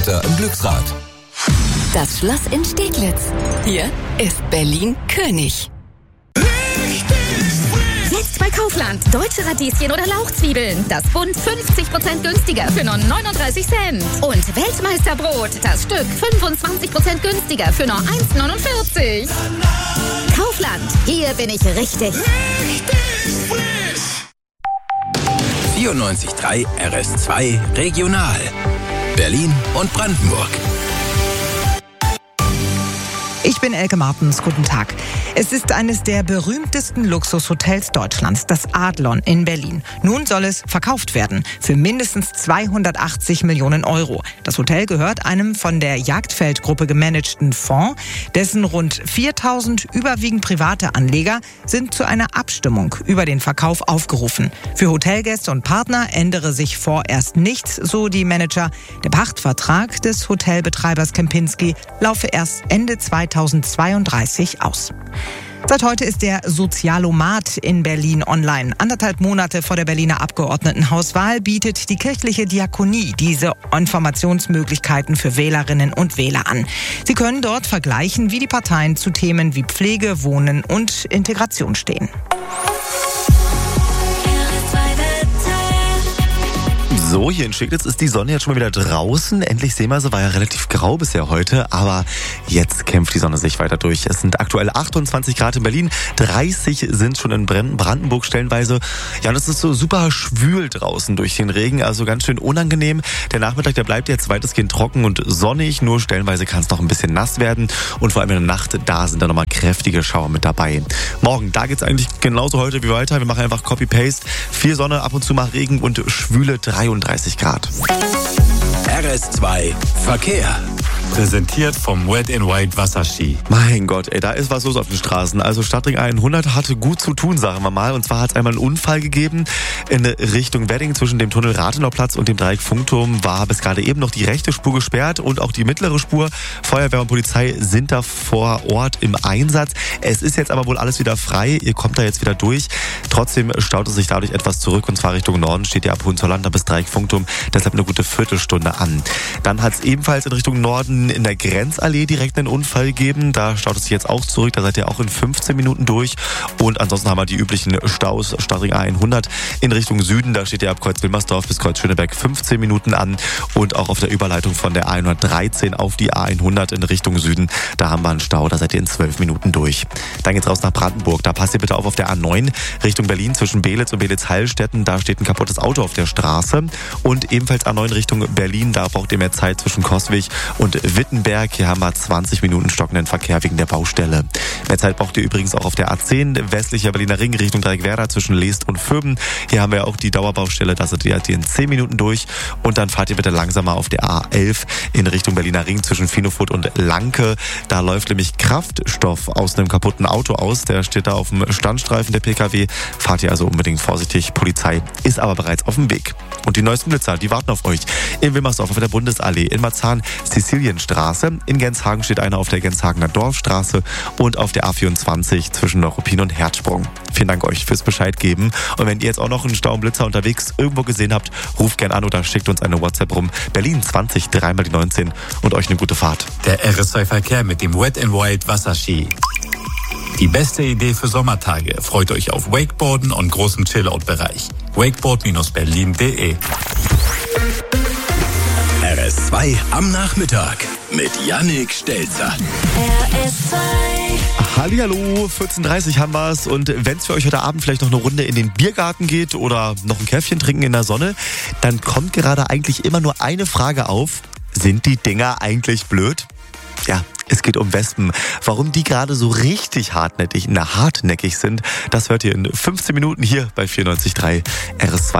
Wetter im Glücksrad. Das Schloss in Steglitz. Hier ist Berlin König. Jetzt bei Kaufland. Deutsche Radieschen oder Lauchzwiebeln. Das Bund 50% günstiger für nur 39 Cent. Und Weltmeisterbrot. Das Stück 25% günstiger für nur 1,49. Kaufland. Hier bin ich richtig. 94.3 RS2 Regional. Berlin und Brandenburg. Ich bin Elke Martens, guten Tag. Es ist eines der berühmtesten Luxushotels Deutschlands, das Adlon in Berlin. Nun soll es verkauft werden für mindestens 280 Millionen Euro. Das Hotel gehört einem von der Jagdfeld-Gruppe gemanagten Fonds. Dessen rund 4.000 überwiegend private Anleger sind zu einer Abstimmung über den Verkauf aufgerufen. Für Hotelgäste und Partner ändere sich vorerst nichts, so die Manager. Der Pachtvertrag des Hotelbetreibers Kempinski laufe erst Ende 2032 aus. Seit heute ist der Sozialomat in Berlin online. 1,5 Monate vor der Berliner Abgeordnetenhauswahl bietet die kirchliche Diakonie diese Informationsmöglichkeiten für Wählerinnen und Wähler an. Sie können dort vergleichen, wie die Parteien zu Themen wie Pflege, Wohnen und Integration stehen. So, hier in Steglitz ist die Sonne jetzt schon mal wieder draußen. Endlich sehen wir sie, war ja relativ grau bisher heute, aber jetzt kämpft die Sonne sich weiter durch. Es sind aktuell 28 Grad in Berlin, 30 sind schon in Brandenburg stellenweise. Ja, und es ist so super schwül draußen durch den Regen, also ganz schön unangenehm. Der Nachmittag, der bleibt jetzt weitestgehend trocken und sonnig, nur stellenweise kann es noch ein bisschen nass werden und vor allem in der Nacht, da sind dann nochmal kräftige Schauer mit dabei. Morgen, da geht's eigentlich genauso heute wie weiter. Wir machen einfach Copy-Paste, viel Sonne, ab und zu mal Regen und schwüle 33 Grad. RS2 Verkehr. Präsentiert vom Wet n Wild Wasserski. Mein Gott, ey, da ist was los auf den Straßen. Also Stadtring 100 hatte gut zu tun, sagen wir mal. Und zwar hat es einmal einen Unfall gegeben in Richtung Wedding zwischen dem Tunnel Rathenauplatz und dem Dreieck Funkturm. War bis gerade eben noch die rechte Spur gesperrt und auch die mittlere Spur. Feuerwehr und Polizei sind da vor Ort im Einsatz. Es ist jetzt aber wohl alles wieder frei. Ihr kommt da jetzt wieder durch. Trotzdem staut es sich dadurch etwas zurück. Und zwar Richtung Norden steht ihr ab Hohenzollern bis Dreieck Funkturm. Deshalb eine gute Viertelstunde an. Dann hat es ebenfalls in Richtung Norden in der Grenzallee direkt einen Unfall gegeben. Da staut es sich jetzt auch zurück. Da seid ihr auch in 15 Minuten durch. Und ansonsten haben wir die üblichen Staus. Stadtring A100 in Richtung Süden. Da steht ihr ab Kreuz-Wilmersdorf bis Kreuz-Schöneberg 15 Minuten an. Und auch auf der Überleitung von der A113 auf die A100 in Richtung Süden. Da haben wir einen Stau. Da seid ihr in 12 Minuten durch. Dann geht's raus nach Brandenburg. Da passt ihr bitte auf der A9 Richtung Berlin zwischen Belitz und Belitz-Heilstätten. Da steht ein kaputtes Auto auf der Straße. Und ebenfalls A9 Richtung Berlin. Da braucht ihr mehr Zeit zwischen Coswig und Wittenberg. Hier haben wir 20 Minuten stockenden Verkehr wegen der Baustelle. Mehr Zeit braucht ihr übrigens auch auf der A10, westlicher Berliner Ring Richtung Dreieckwerder zwischen Leest und Vöben. Hier haben wir auch die Dauerbaustelle, da seid ihr in 10 Minuten durch. Und dann fahrt ihr bitte langsamer auf der A11 in Richtung Berliner Ring zwischen Finofurt und Lanke. Da läuft nämlich Kraftstoff aus einem kaputten Auto aus. Der steht da auf dem Standstreifen der PKW. Fahrt ihr also unbedingt vorsichtig. Polizei ist aber bereits auf dem Weg. Und die neuesten Blitzer, die warten auf euch. In Wilmersdorf auf der Bundesallee, in Marzahn Sizilienstraße. In Genshagen steht einer auf der Genshagener Dorfstraße und auf der A24 zwischen Neuruppin und Herzsprung. Vielen Dank euch fürs Bescheid geben. Und wenn ihr jetzt auch noch einen Staublitzer unterwegs irgendwo gesehen habt, ruft gern an oder schickt uns eine WhatsApp rum. Berlin 20 3 die 19 und euch eine gute Fahrt. Der RS2 Verkehr mit dem Wet n Wild Wasserski. Die beste Idee für Sommertage. Freut euch auf Wakeboarden und großen Chillout-Bereich. wakeboard-berlin.de. RS2 am Nachmittag mit Yannick Stelzer. RS2. Hallihallo, 14:30 haben wir's. Und wenn es für euch heute Abend vielleicht noch eine Runde in den Biergarten geht oder noch ein Käffchen trinken in der Sonne, dann kommt gerade eigentlich immer nur eine Frage auf. Sind die Dinger eigentlich blöd? Ja, es geht um Wespen. Warum die gerade so richtig hartnäckig sind, das hört ihr in 15 Minuten hier bei 94.3 RS2.